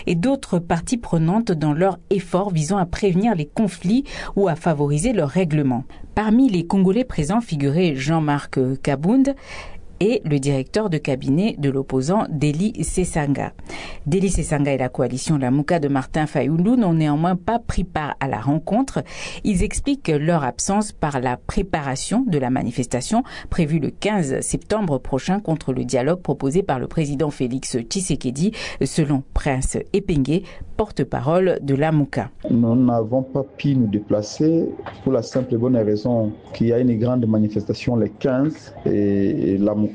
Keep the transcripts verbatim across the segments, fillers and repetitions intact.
et d'autres parties prenantes dans leur effort visant à prévenir les conflits ou à favoriser leur règlement. Parmi les Congolais présents figurait Jean-Marc Kabound et le directeur de cabinet de l'opposant Deli Sesanga. Deli Sesanga et la coalition Lamuka de Martin Fayulu n'ont néanmoins pas pris part à la rencontre. Ils expliquent leur absence par la préparation de la manifestation prévue le quinze septembre prochain contre le dialogue proposé par le président Félix Tshisekedi, selon Prince Epenge, porte-parole de Lamuka. Nous n'avons pas pu nous déplacer pour la simple et bonne raison qu'il y a une grande manifestation le quinze et Lamuka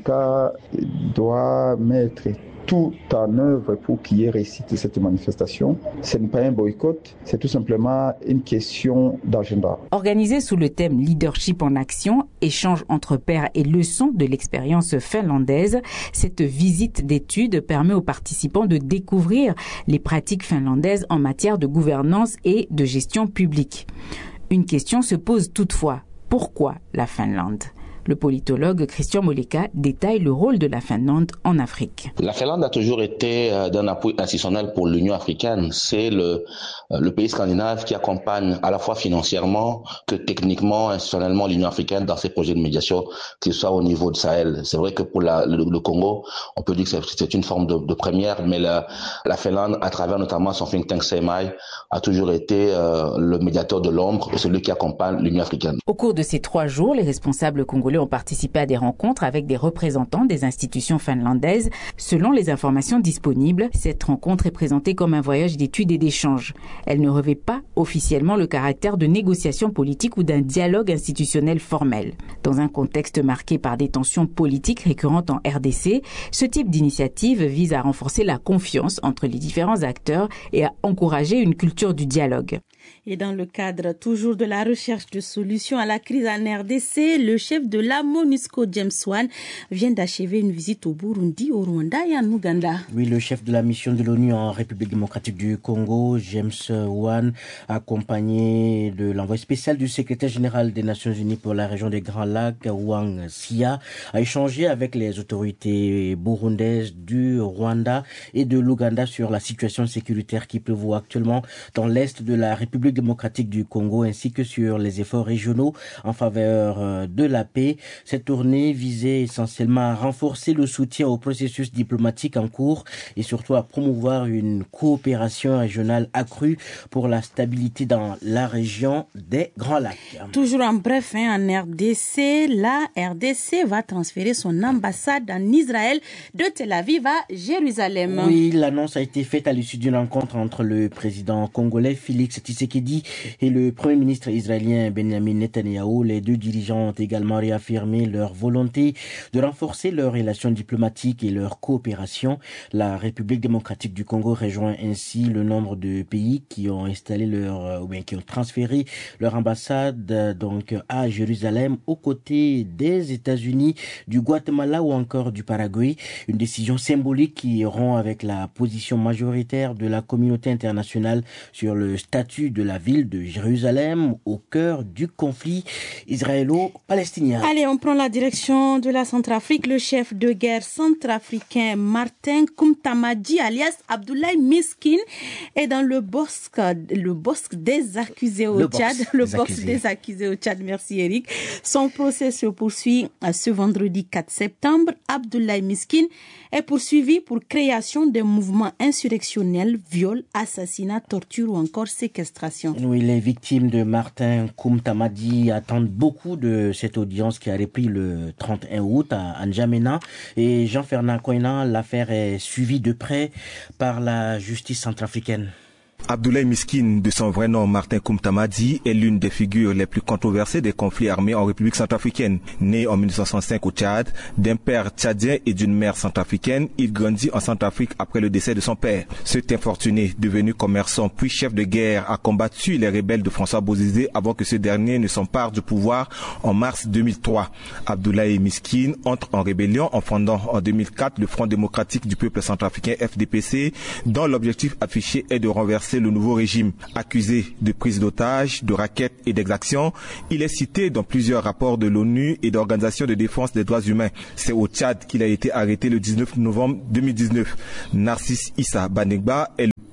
doit mettre tout en œuvre pour qu'il y ait réussite de cette manifestation. Ce n'est pas un boycott, c'est tout simplement une question d'agenda. Organisée sous le thème Leadership en action, échange entre pairs et leçons de l'expérience finlandaise, cette visite d'études permet aux participants de découvrir les pratiques finlandaises en matière de gouvernance et de gestion publique. Une question se pose toutefois, pourquoi la Finlande ? Le politologue Christian Moleka détaille le rôle de la Finlande en Afrique. La Finlande a toujours été d'un appui institutionnel pour l'Union africaine. C'est le, le pays scandinave qui accompagne à la fois financièrement que techniquement, institutionnellement l'Union africaine dans ses projets de médiation, qu'ils soient au niveau de Sahel. C'est vrai que pour la, le, le Congo, on peut dire que c'est une forme de, de première, mais la, la Finlande, à travers notamment son think tank S E M I, a toujours été euh, le médiateur de l'ombre et celui qui accompagne l'Union africaine. Au cours de ces trois jours, les responsables congolais ont participé à des rencontres avec des représentants des institutions finlandaises. Selon les informations disponibles, cette rencontre est présentée comme un voyage d'études et d'échanges. Elle ne revêt pas officiellement le caractère de négociation politique ou d'un dialogue institutionnel formel. Dans un contexte marqué par des tensions politiques récurrentes en R D C, ce type d'initiative vise à renforcer la confiance entre les différents acteurs et à encourager une culture du dialogue. Et dans le cadre toujours de la recherche de solutions à la crise en R D C, le chef de la MONUSCO, James Wan, vient d'achever une visite au Burundi, au Rwanda et en Ouganda. Oui, le chef de la mission de l'ONU en République démocratique du Congo, James Wan, accompagné de l'envoyé spécial du secrétaire général des Nations Unies pour la région des Grands Lacs, Wang Sia, a échangé avec les autorités burundaises du Rwanda et de l'Ouganda sur la situation sécuritaire qui prévaut actuellement dans l'est de la République démocratique du Congo ainsi que sur les efforts régionaux en faveur de la paix. Cette tournée visait essentiellement à renforcer le soutien au processus diplomatique en cours et surtout à promouvoir une coopération régionale accrue pour la stabilité dans la région des Grands Lacs. Toujours en bref, hein, en R D C, la R D C va transférer son ambassade en Israël de Tel Aviv à Jérusalem. Oui, l'annonce a été faite à l'issue d'une rencontre entre le président congolais Félix Tshisekedi et le premier ministre israélien Benjamin Netanyahou. Les deux dirigeants ont également réaffirmé leur volonté de renforcer leurs relations diplomatiques et leur coopération. La République démocratique du Congo rejoint ainsi le nombre de pays qui ont installé leur, ou bien qui ont transféré leur ambassade donc à Jérusalem aux côtés des États-Unis, du Guatemala ou encore du Paraguay. Une décision symbolique qui rompt avec la position majoritaire de la communauté internationale sur le statut de la ville de Jérusalem au cœur du conflit israélo-palestinien. Allez, on prend la direction de la Centrafrique. Le chef de guerre centrafricain Martin Koumtamadi alias Abdoulaye Miskin est dans le bosque, le bosque des accusés au le Tchad. Box, Le des bosque accusés. des accusés au Tchad. Merci Eric. Son procès se poursuit ce vendredi quatre septembre. Abdoulaye Miskin est poursuivi pour création de mouvements insurrectionnels, viol, assassinat, torture ou encore séquestration. Oui, les victimes de Martin Koumtamadi attendent beaucoup de cette audience qui a repris le trente et un août à N'Djamena. Et Jean-Fernand Koina, l'affaire est suivie de près par la justice centrafricaine. Abdoulaye Miskin, de son vrai nom Martin Koumtamadi, est l'une des figures les plus controversées des conflits armés en République centrafricaine. Né en mille neuf cent soixante-cinq au Tchad, d'un père tchadien et d'une mère centrafricaine, il grandit en Centrafrique après le décès de son père. Cet infortuné, devenu commerçant puis chef de guerre, a combattu les rebelles de François Bozizé avant que ce dernier ne s'empare du pouvoir en mars deux mille trois. Abdoulaye Miskin entre en rébellion en fondant en deux mille quatre le Front démocratique du peuple centrafricain F D P C, dont l'objectif affiché est de renverser le nouveau régime. Accusé de prise d'otages, de rackets et d'exactions, il est cité dans plusieurs rapports de l'ONU et d'organisations de défense des droits humains. C'est au Tchad qu'il a été arrêté le dix-neuf novembre deux mille dix-neuf. Narcisse Issa Banegba est le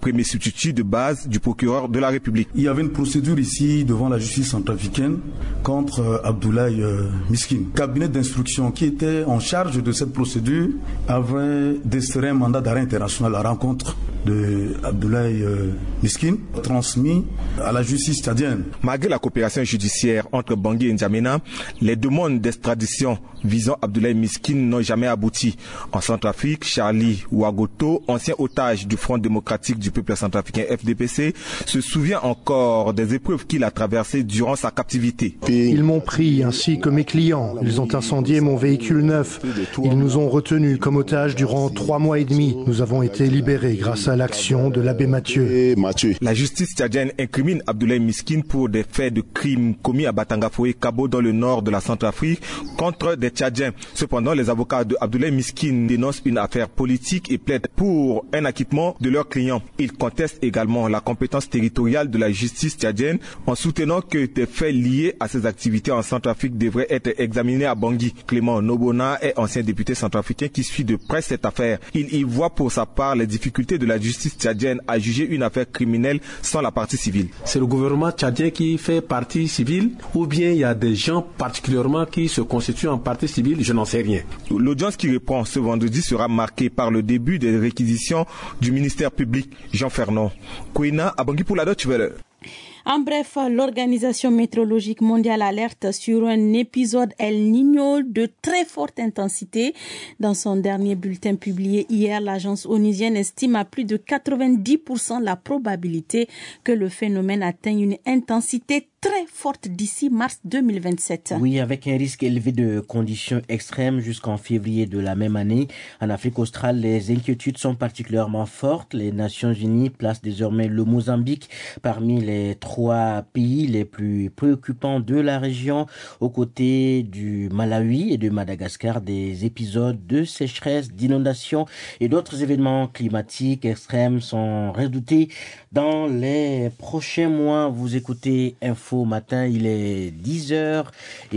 premier substitut de base du procureur de la République. Il y avait une procédure ici devant la justice centrafricaine contre euh, Abdoulaye euh, Miskin. Le cabinet d'instruction qui était en charge de cette procédure avait déceré un mandat d'arrêt international à la rencontre de Abdoulaye euh, Miskin, transmis à la justice tchadienne. Malgré la coopération judiciaire entre Bangui et N'Djamena, les demandes d'extradition visant Abdoulaye Miskin n'ont jamais abouti. En Centrafrique, Charlie Ouagoto, ancien otage du Front démocratique du peuple centrafricain F D P C, se souvient encore des épreuves qu'il a traversées durant sa captivité. Ils m'ont pris ainsi que mes clients. Ils ont incendié mon véhicule neuf. Ils nous ont retenus comme otages durant trois mois et demi. Nous avons été libérés grâce à l'action de l'abbé Mathieu. La justice tchadienne incrimine Abdoulaye Miskin pour des faits de crimes commis à Batangafoe Kabo dans le nord de la Centrafrique contre des Tchadiens. Cependant, les avocats de Abdoulaye Miskin dénoncent une affaire politique et plaident pour un acquittement de leurs clients. Ils contestent également la compétence territoriale de la justice tchadienne en soutenant que des faits liés à ses activités en Centrafrique devraient être examinés à Bangui. Clément Nobona est ancien député centrafricain qui suit de près cette affaire. Il y voit pour sa part les difficultés de la justice tchadienne à juger une affaire criminelle sans la partie civile. C'est le gouvernement tchadien qui fait partie civile ou bien il y a des gens particulièrement qui se constituent en partie civile, je n'en sais rien. L'audience qui reprend ce vendredi sera marquée par le début des réquisitions du ministère public. Jean Fernand, Kouina, à Bangui pour la Deutsche Welle. En bref, l'Organisation météorologique mondiale alerte sur un épisode El Niño de très forte intensité. Dans son dernier bulletin publié hier, l'agence onusienne estime à plus de quatre-vingt-dix pour cent la probabilité que le phénomène atteigne une intensité très forte d'ici mars deux mille vingt-sept. Oui, avec un risque élevé de conditions extrêmes jusqu'en février de la même année. En Afrique australe, les inquiétudes sont particulièrement fortes. Les Nations Unies placent désormais le Mozambique parmi les trois pays les plus préoccupants de la région, aux côtés du Malawi et de Madagascar. Des épisodes de sécheresse, d'inondations et d'autres événements climatiques extrêmes sont redoutés dans les prochains mois. Vous écoutez Info Matin, il est dix heures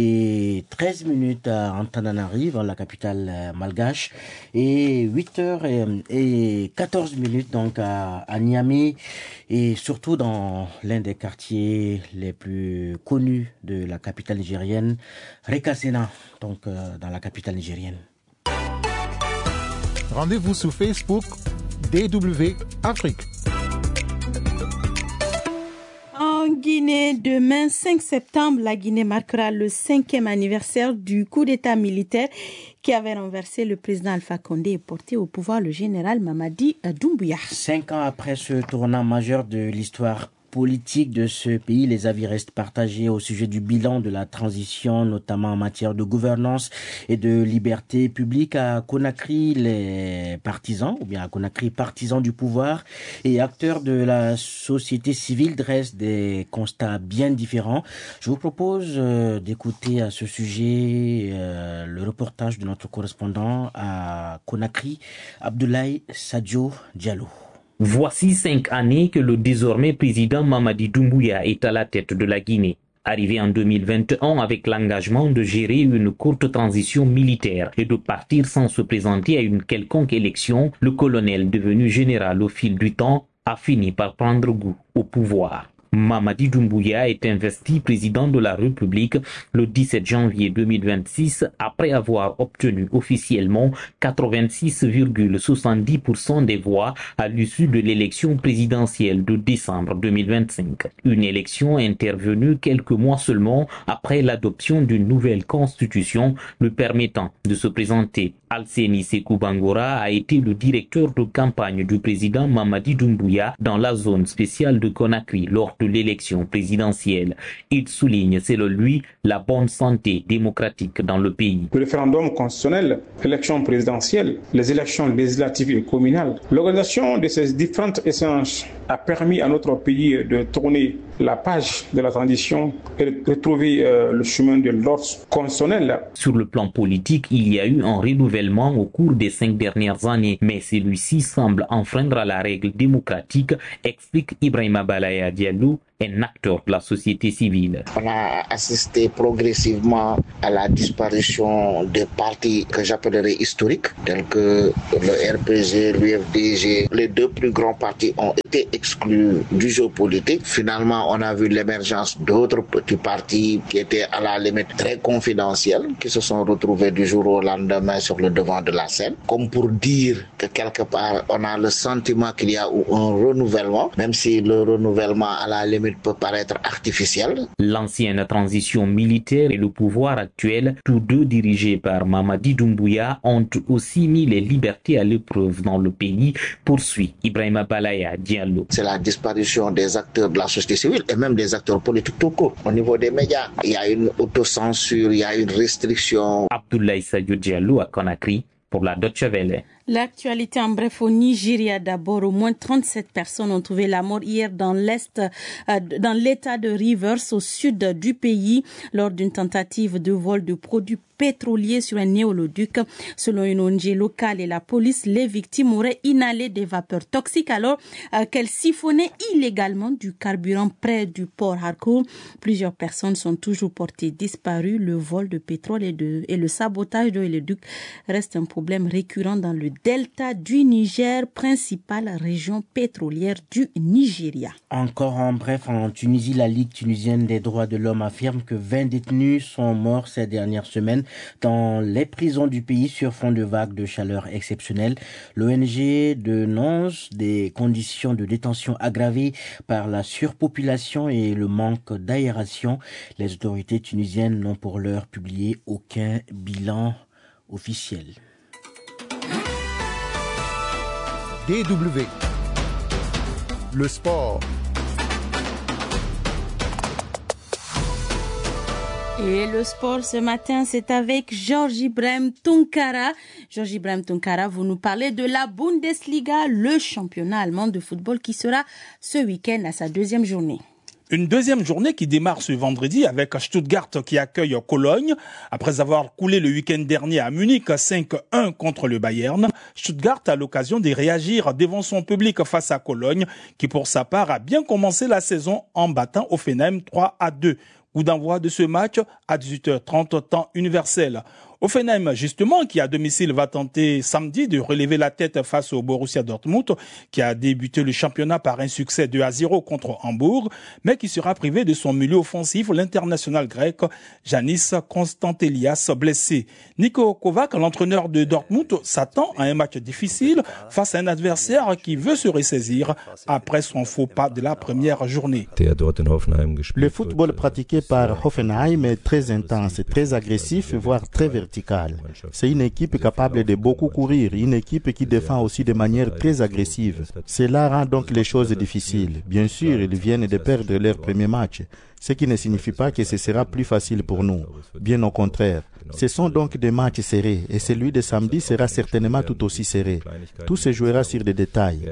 treize minutes à Antananarivo, la capitale malgache, et huit heures quatorze minutes donc à, à Niamey, et surtout dans l'un des quartiers les plus connus de la capitale nigérienne, Rekasena, donc euh, dans la capitale nigérienne. Rendez-vous sur Facebook D W Afrique. En Guinée, demain cinq septembre, la Guinée marquera le cinquième anniversaire du coup d'État militaire qui avait renversé le président Alpha Condé et porté au pouvoir le général Mamadi Doumbouya. Cinq ans après ce tournant majeur de l'histoire politique de ce pays, les avis restent partagés au sujet du bilan de la transition, notamment en matière de gouvernance et de liberté publique. À Conakry, les partisans, ou bien à Conakry, partisans du pouvoir et acteurs de la société civile dressent des constats bien différents. Je vous propose euh, d'écouter à ce sujet euh, le reportage de notre correspondant à Conakry, Abdoulaye Sadio Diallo. Voici cinq années que le désormais président Mamadi Doumbouya est à la tête de la Guinée. Arrivé en deux mille vingt et un avec l'engagement de gérer une courte transition militaire et de partir sans se présenter à une quelconque élection, le colonel devenu général au fil du temps a fini par prendre goût au pouvoir. Mamadi Doumbouya est investi président de la République le dix-sept janvier deux mille vingt-six après avoir obtenu officiellement quatre-vingt-six virgule soixante-dix pour cent des voix à l'issue de l'élection présidentielle de décembre deux mille vingt-cinq. Une élection intervenue quelques mois seulement après l'adoption d'une nouvelle constitution le permettant de se présenter. Alseni Sekou Bangora a été le directeur de campagne du président Mamadi Doumbouya dans la zone spéciale de Conakry lors de l'élection présidentielle. Il souligne, selon lui, la bonne santé démocratique dans le pays. Le référendum constitutionnel, l'élection présidentielle, les élections législatives et communales, l'organisation de ces différentes échanges a permis à notre pays de tourner la page de la transition et de retrouver euh, le chemin de l'ordre constitutionnel. Sur le plan politique, il y a eu un renouvellement au cours des cinq dernières années, mais celui-ci semble enfreindre à la règle démocratique, explique Ibrahima Balaya Diallo, un acteur de la société civile. On a assisté progressivement à la disparition des partis que j'appellerais historiques, tels que le R P G, l'U F D G. Les deux plus grands partis ont été exclus du jeu politique. Finalement, on a vu l'émergence d'autres petits partis qui étaient à la limite très confidentiels, qui se sont retrouvés du jour au lendemain sur le devant de la scène, comme pour dire que quelque part, on a le sentiment qu'il y a un renouvellement, même si le renouvellement à la limite peut paraître artificiel. L'ancienne transition militaire et le pouvoir actuel, tous deux dirigés par Mamadi Doumbouya, ont aussi mis les libertés à l'épreuve dans le pays, poursuit Ibrahima Balaya Diallo. C'est la disparition des acteurs de la société civile et même des acteurs politiques tout court. Au niveau des médias, il y a une autocensure, il y a une restriction. Abdoulaye Sadio Diallo à Conakry pour la Deutsche Welle. L'actualité en bref au Nigeria d'abord. Au moins trente-sept personnes ont trouvé la mort hier dans l'est, euh, dans l'état de Rivers au sud du pays lors d'une tentative de vol de produits pétroliers sur un néoloduc. Selon une O N G locale et la police, les victimes auraient inhalé des vapeurs toxiques alors euh, qu'elles siphonnaient illégalement du carburant près du port Harcourt. Plusieurs personnes sont toujours portées disparues. Le vol de pétrole et, de, et le sabotage de l'éduc restent un problème récurrent dans le delta du Niger, principale région pétrolière du Nigeria. Encore en bref, en Tunisie, la Ligue tunisienne des droits de l'homme affirme que vingt détenus sont morts ces dernières semaines dans les prisons du pays sur fond de vagues de chaleur exceptionnelles. L'O N G dénonce des conditions de détention aggravées par la surpopulation et le manque d'aération. Les autorités tunisiennes n'ont pour l'heure publié aucun bilan officiel. D W. Le sport. Et le sport ce matin, c'est avec Georges Ibrahim Tounkara. Georges Ibrahim Tounkara, vous nous parlez de la Bundesliga, le championnat allemand de football qui sera ce week-end à sa deuxième journée. Une deuxième journée qui démarre ce vendredi avec Stuttgart qui accueille Cologne. Après avoir coulé le week-end dernier à Munich cinq un contre le Bayern, Stuttgart a l'occasion de réagir devant son public face à Cologne qui pour sa part a bien commencé la saison en battant Hoffenheim trois à deux. Coup d'envoi de ce match à dix-huit heures trente temps universel. Hoffenheim, justement, qui à domicile va tenter samedi de relever la tête face au Borussia Dortmund, qui a débuté le championnat par un succès deux à zéro contre Hambourg, mais qui sera privé de son milieu offensif, l'international grec Yanis Constantelias, blessé. Niko Kovac, l'entraîneur de Dortmund, s'attend à un match difficile face à un adversaire qui veut se ressaisir après son faux pas de la première journée. Le football pratiqué par Hoffenheim est très intense, très agressif, voire très vertical. C'est une équipe capable de beaucoup courir, une équipe qui défend aussi de manière très agressive. Cela rend donc les choses difficiles. Bien sûr, ils viennent de perdre leur premier match, ce qui ne signifie pas que ce sera plus facile pour nous. Bien au contraire. Ce sont donc des matchs serrés et celui de samedi sera certainement tout aussi serré. Tout se jouera sur des détails.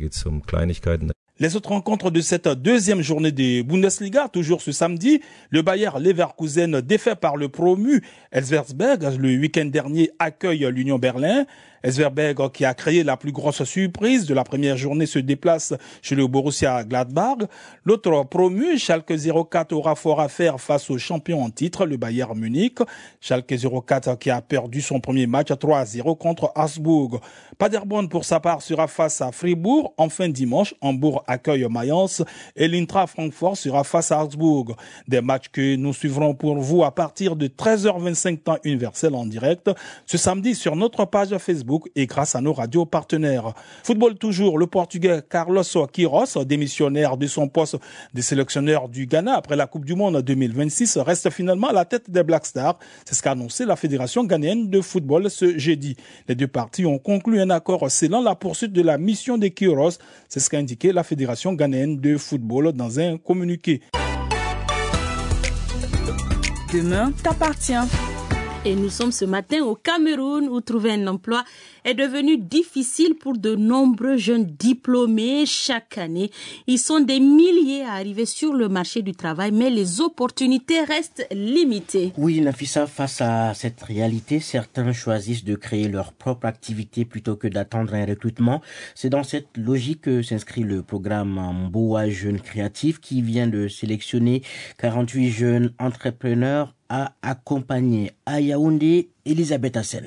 Les autres rencontres de cette deuxième journée de Bundesliga, toujours ce samedi, le Bayer Leverkusen défait par le promu Elversberg le week-end dernier accueille l'Union Berlin. Elversberg, qui a créé la plus grosse surprise de la première journée, se déplace chez le Borussia Gladbach. L'autre promu, Schalke zéro quatre, aura fort à faire face au champion en titre, le Bayern Munich. Schalke zéro quatre qui a perdu son premier match trois à zéro contre Augsbourg. Paderborn, pour sa part, sera face à Fribourg. Enfin dimanche, Hambourg accueille Mayence et l'Intra Francfort sera face à Augsbourg. Des matchs que nous suivrons pour vous à partir de treize heures vingt-cinq temps universel en direct ce samedi sur notre page Facebook et grâce à nos radios partenaires. Football toujours, le Portugais Carlos Queiroz, démissionnaire de son poste de sélectionneur du Ghana après la Coupe du Monde deux mille vingt-six, reste finalement à la tête des Black Stars. C'est ce qu'a annoncé la Fédération ghanéenne de football ce jeudi. Les deux parties ont conclu un accord scellant la poursuite de la mission de Queiroz. C'est ce qu'a indiqué la Fédération ghanéenne de football dans un communiqué. Demain t'appartient. Et nous sommes ce matin au Cameroun où trouver un emploi est devenu difficile pour de nombreux jeunes diplômés chaque année. Ils sont des milliers à arriver sur le marché du travail, mais les opportunités restent limitées. Oui, Nafissa, face à cette réalité, certains choisissent de créer leur propre activité plutôt que d'attendre un recrutement. C'est dans cette logique que s'inscrit le programme Mboa Jeunes Créatifs qui vient de sélectionner quarante-huit jeunes entrepreneurs à accompagner. À Yaoundé, Elisabeth Hassen.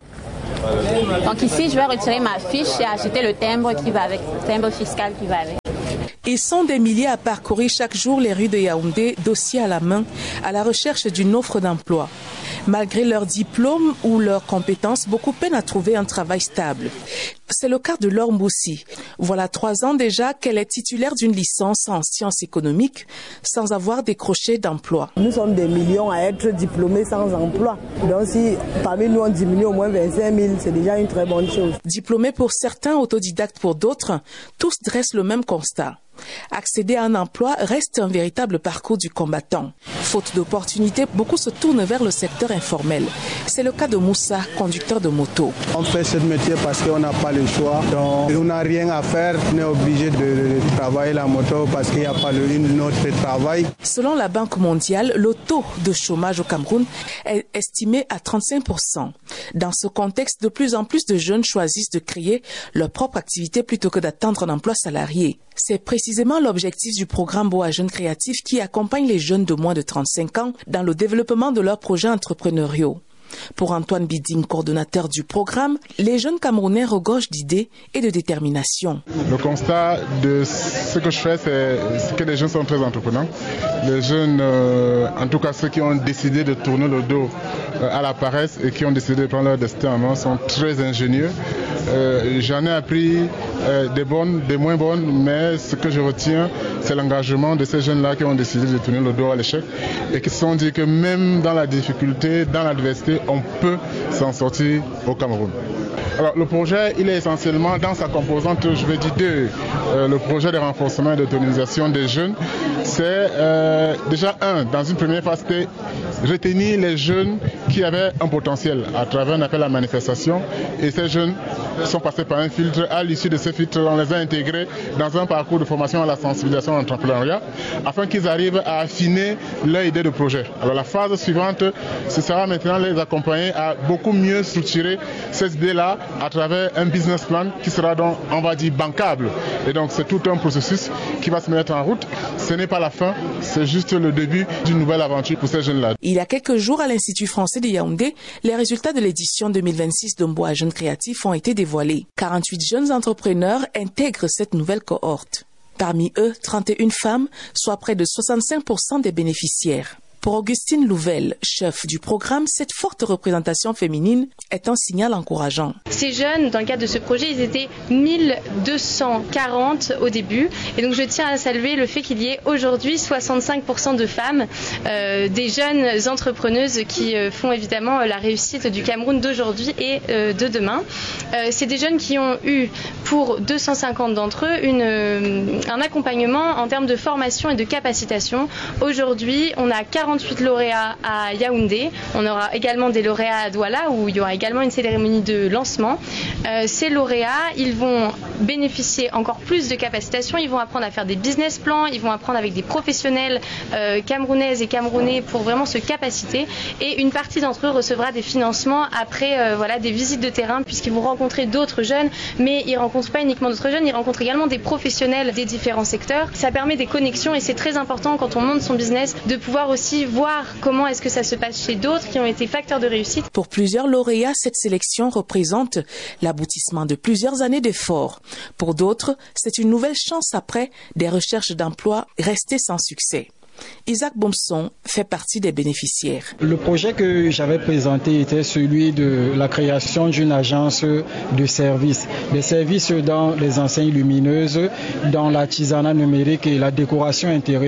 Donc ici, je vais retirer ma fiche et acheter le timbre qui va avec, le timbre fiscal qui va avec. Ils sont des milliers à parcourir chaque jour les rues de Yaoundé, dossier à la main, à la recherche d'une offre d'emploi. Malgré leur diplôme ou leurs compétences, beaucoup peinent à trouver un travail stable. C'est le cas de Laure Mboussi. Voilà trois ans déjà qu'elle est titulaire d'une licence en sciences économiques sans avoir décroché d'emploi. Nous sommes des millions à être diplômés sans emploi. Donc si parmi nous on diminue au moins vingt-cinq mille, c'est déjà une très bonne chose. Diplômés pour certains, autodidactes pour d'autres, tous dressent le même constat. Accéder à un emploi reste un véritable parcours du combattant. Faute d'opportunités, beaucoup se tournent vers le secteur informel. C'est le cas de Moussa, conducteur de moto. On fait ce métier parce qu'on n'a pas le choix. Donc, on n'a rien à faire. On est obligé de travailler la moto parce qu'il n'y a pas une autre travail. Selon la Banque mondiale, le taux de chômage au Cameroun est estimé à trente-cinq pour cent. Dans ce contexte, de plus en plus de jeunes choisissent de créer leur propre activité plutôt que d'attendre un emploi salarié. C'est précisément l'objectif du programme Mboa Jeunes Créatifs qui accompagne les jeunes de moins de trente-cinq ans dans le développement de leurs projets entrepreneuriaux. Pour Antoine Biding, coordonnateur du programme, les jeunes Camerounais regorgent d'idées et de détermination. Le constat de ce que je fais, c'est que les jeunes sont très entreprenants. Les jeunes, euh, en tout cas ceux qui ont décidé de tourner le dos euh, à la paresse et qui ont décidé de prendre leur destin en main, sont très ingénieux. Euh, j'en ai appris euh, des bonnes, des moins bonnes, mais ce que je retiens, c'est l'engagement de ces jeunes-là qui ont décidé de tourner le dos à l'échec et qui se sont dit que même dans la difficulté, dans l'adversité, on peut s'en sortir au Cameroun. Alors le projet, il est essentiellement dans sa composante, je vais dire deux. Euh, le projet de renforcement et d'autonomisation des jeunes, c'est euh, déjà un, dans une première phase, c'était retenir les jeunes qui avaient un potentiel à travers un appel à manifestation. Et ces jeunes sont passés par un filtre. À l'issue de ce filtre, on les a intégrés dans un parcours de formation à la sensibilisation à l'entrepreneuriat afin qu'ils arrivent à affiner leur idée de projet. Alors la phase suivante, ce sera maintenant les accompagner à beaucoup mieux structurer ces idées-là à travers un business plan qui sera donc, on va dire, bancable. Et donc c'est tout un processus qui va se mettre en route. Ce n'est pas la fin, c'est juste le début d'une nouvelle aventure pour ces jeunes-là. Il y a quelques jours, à l'Institut français de Yaoundé, les résultats de l'édition deux mille vingt-six de Mboa Jeunes Créatifs ont été dévoilés. quarante-huit jeunes entrepreneurs intègrent cette nouvelle cohorte. Parmi eux, trente et une femmes, soit près de soixante-cinq pour cent des bénéficiaires. Pour Augustine Louvel, chef du programme, cette forte représentation féminine est un signal encourageant. Ces jeunes, dans le cadre de ce projet, ils étaient mille deux cent quarante au début. Et donc je tiens à saluer le fait qu'il y ait aujourd'hui soixante-cinq pour cent de femmes, euh, des jeunes entrepreneuses qui euh, font évidemment la réussite du Cameroun d'aujourd'hui et euh, de demain. Euh, c'est des jeunes qui ont eu, pour deux cent cinquante d'entre eux, une, euh, un accompagnement en termes de formation et de capacitation. Aujourd'hui, on a quarante-huit lauréats à Yaoundé. On aura également des lauréats à Douala où il y aura également une cérémonie de lancement. Euh, ces lauréats, ils vont bénéficier encore plus de capacitation. Ils vont apprendre à faire des business plans. Ils vont apprendre avec des professionnels euh, camerounaises et camerounais pour vraiment se capaciter. Et une partie d'entre eux recevra des financements après euh, voilà, des visites de terrain puisqu'ils vont rencontrer d'autres jeunes. Mais ils ne rencontrent pas uniquement d'autres jeunes, ils rencontrent également des professionnels des différents secteurs. Ça permet des connexions et c'est très important quand on monte son business de pouvoir aussi voir comment est-ce que ça se passe chez d'autres qui ont été facteurs de réussite. Pour plusieurs lauréats, cette sélection représente l'aboutissement de plusieurs années d'efforts. Pour d'autres, c'est une nouvelle chance après des recherches d'emploi restées sans succès. Isaac Bomson fait partie des bénéficiaires. Le projet que j'avais présenté était celui de la création d'une agence de services. Des services dans les enseignes lumineuses, dans l'artisanat numérique et la décoration intérieure.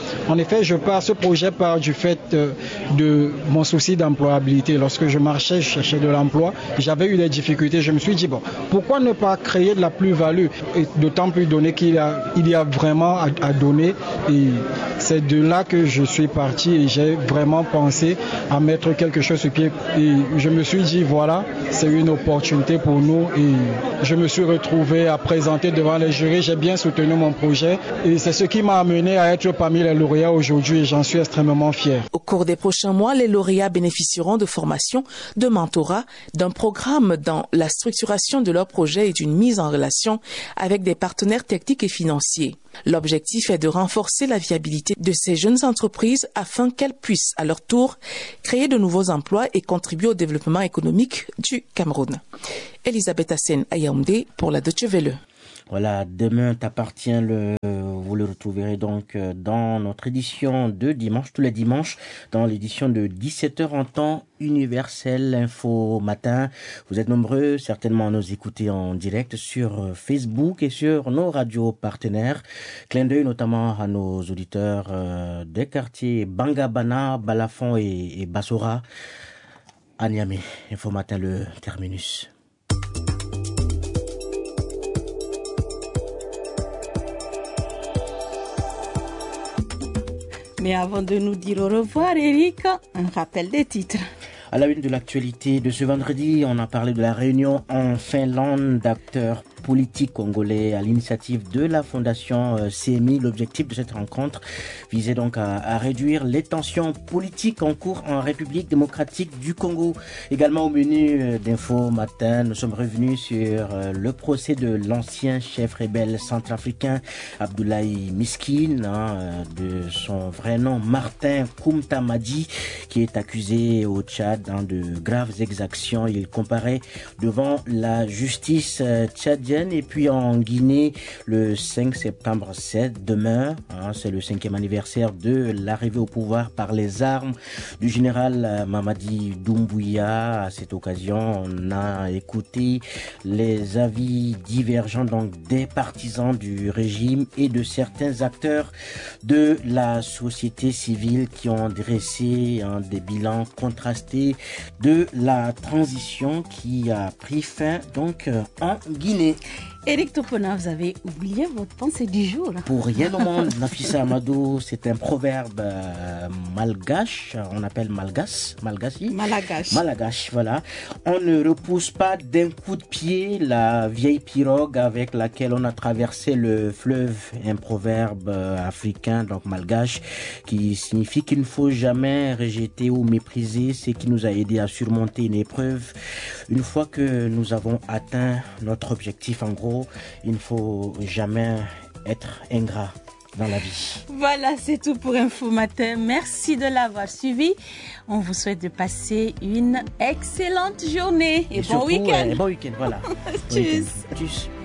En effet, je pars, ce projet part du fait euh, de mon souci d'employabilité. Lorsque je marchais, je cherchais de l'emploi, j'avais eu des difficultés. Je me suis dit, bon, pourquoi ne pas créer de la plus-value, et d'autant plus donné qu'il y a, il y a vraiment à, à donner. Et c'est de là que je suis parti et j'ai vraiment pensé à mettre quelque chose sur pied. Et je me suis dit, voilà, c'est une opportunité pour nous. Et je me suis retrouvé à présenter devant les jurys. J'ai bien soutenu mon projet et c'est ce qui m'a amené à être parmi les lauréats aujourd'hui et j'en suis extrêmement fier. Au cours des prochains mois, les lauréats bénéficieront de formations, de mentorat, d'un programme dans la structuration de leur projet et d'une mise en relation avec des partenaires techniques et financiers. L'objectif est de renforcer la viabilité de ces jeunes entreprises afin qu'elles puissent, à leur tour, créer de nouveaux emplois et contribuer au développement économique du Cameroun. Elisabeth Hassen à Yaoundé pour la Deutsche Welle. Voilà, demain t'appartient, le, vous le retrouverez donc dans notre édition de dimanche, tous les dimanches, dans l'édition de dix-sept heures en temps universel, info matin. Vous êtes nombreux certainement à nous écouter en direct sur Facebook et sur nos radios partenaires. Clin d'œil notamment à nos auditeurs euh, des quartiers Bangabana, Balafon et, et Bassora, à Niamey. Info matin, le terminus. Mais avant de nous dire au revoir, Eric, un rappel des titres. À la une de l'actualité de ce vendredi, on a parlé de la réunion en Finlande d'acteurs politiques congolais à l'initiative de la fondation C M I. L'objectif de cette rencontre visait donc à, à réduire les tensions politiques en cours en République démocratique du Congo. Également au menu d'Info Matin, nous sommes revenus sur le procès de l'ancien chef rebelle centrafricain Abdoulaye Miskine, hein, de son vrai nom Martin Koumta Madi, qui est accusé au Tchad dans de graves exactions. Il comparaît devant la justice tchadienne. Et puis en Guinée, le cinq septembre sept, demain, hein, c'est le cinquième anniversaire de l'arrivée au pouvoir par les armes du général Mamadi Doumbouya. À cette occasion, on a écouté les avis divergents donc des partisans du régime et de certains acteurs de la société civile qui ont dressé hein, des bilans contrastés de la transition qui a pris fin donc euh, en Guinée. Eric Topona, vous avez oublié votre pensée du jour. Pour rien au monde, Nafissa Amadou, c'est un proverbe euh, malgache, on appelle malgas, malgasi. Malagache. Malagache, voilà. On ne repousse pas d'un coup de pied la vieille pirogue avec laquelle on a traversé le fleuve. Un proverbe euh, africain, donc malgache, qui signifie qu'il ne faut jamais rejeter ou mépriser ce qui nous a aidé à surmonter une épreuve. Une fois que nous avons atteint notre objectif, en gros, il ne faut jamais être ingrat dans la vie. Voilà, c'est tout pour Info Matin. Merci de l'avoir suivi. On vous souhaite de passer une excellente journée et, et bon week-end. Euh, bon week-end, voilà. Tchuss. Tchuss.